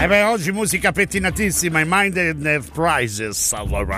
Oggi musica pettinatissima, i Minded Prizes.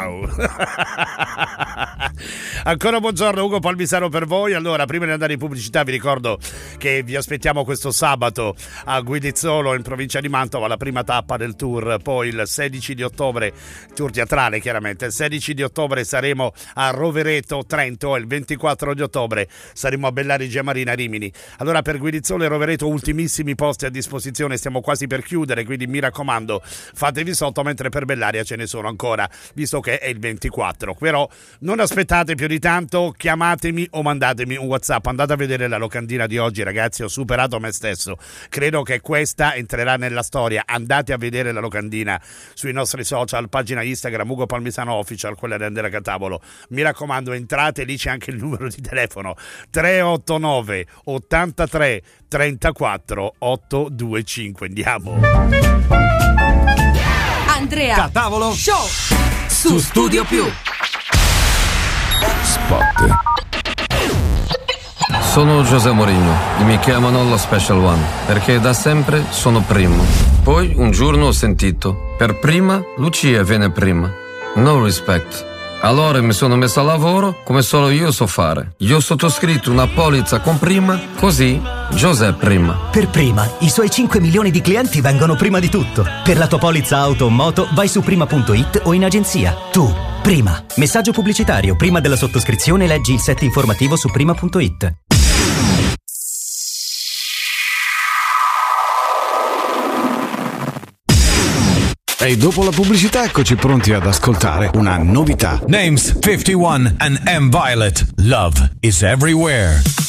Ancora buongiorno, Ugo Palmisano per voi. Allora, prima di andare in pubblicità vi ricordo che vi aspettiamo questo sabato a Guidizzolo in provincia di Mantova, la prima tappa del tour. Poi il 16 di ottobre, tour teatrale chiaramente, il 16 di ottobre saremo a Rovereto, Trento, e il 24 di ottobre saremo a Bellarigia Marina, Rimini. Allora, per Guidizzolo e Rovereto ultimissimi posti a disposizione, stiamo quasi per chiudere, quindi mi raccomando fatevi sotto, mentre per Bellaria ce ne sono ancora, visto che è il 24. Però non aspettate più di tanto, chiamatemi o mandatemi un WhatsApp. Andate a vedere la locandina di oggi, ragazzi, ho superato me stesso, credo che questa entrerà nella storia. Andate a vedere la locandina sui nostri social, pagina Instagram Ugo Palmisano Official, quella di Andrea Catavolo. Mi raccomando, entrate, lì c'è anche il numero di telefono 389 83 34 825. Andiamo. Andrea Catavolo Show su Studio Più. Spot. Sono José Mourinho e mi chiamano lo Special One perché da sempre sono primo. Poi un giorno ho sentito: per prima Lucia viene prima. No respect. Allora mi sono messo a lavoro come solo io so fare. Io ho sottoscritto una polizza con prima, così José prima. Per prima, i suoi 5 milioni di clienti vengono prima di tutto. Per la tua polizza auto o moto vai su prima.it o in agenzia. Tu, prima. Messaggio pubblicitario. Prima della sottoscrizione leggi il set informativo su prima.it. E dopo la pubblicità eccoci pronti ad ascoltare una novità. Names 51 and M. Violet. Love is everywhere.